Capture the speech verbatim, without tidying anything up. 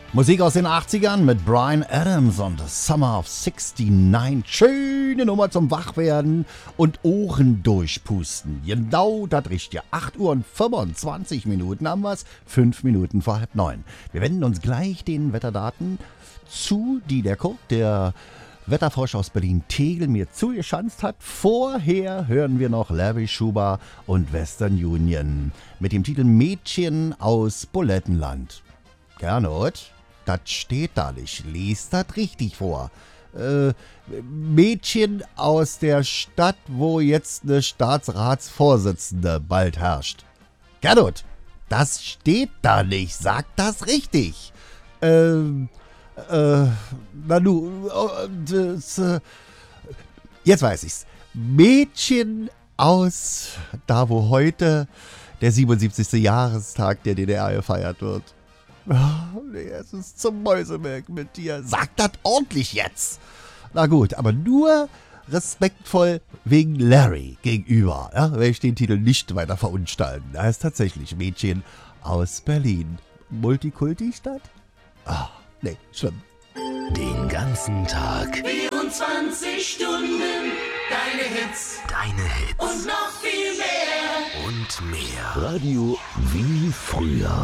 Musik aus den achtzigern mit Bryan Adams und Summer of sixty-nine. Schöne Nummer zum Wachwerden und Ohren durchpusten. Genau, das riecht ja. acht Uhr und fünfundzwanzig Minuten haben wir's. fünf Minuten vor halb neun. Wir wenden uns gleich den Wetterdaten zu, die der Kurt, der Wetterfrosch aus Berlin-Tegel, mir zugeschanzt hat. Vorher hören wir noch Larry Schuber und Western Union mit dem Titel Mädchen aus Bulettenland. Gernot, das steht da nicht. Lies das richtig vor. Äh, Mädchen aus der Stadt, wo jetzt eine Staatsratsvorsitzende bald herrscht. Gernot, das steht da nicht. Sag das richtig. Ähm, äh, Nanu, das, äh, jetzt weiß ich's. Mädchen aus da, wo heute der siebenundsiebzigste Jahrestag der D D R gefeiert wird. Oh, nee, es ist zum Mäusemelk mit dir. Sag das ordentlich jetzt. Na gut, aber nur respektvoll wegen Larry gegenüber. Ja, werde ich den Titel nicht weiter verunstalten. Er ist tatsächlich Mädchen aus Berlin. Multikulti-Stadt? Ah, nee, schlimm. Den ganzen Tag. vierundzwanzig Stunden. Deine Hits. Deine Hits. Und noch viel mehr. Und mehr. Radio wie früher.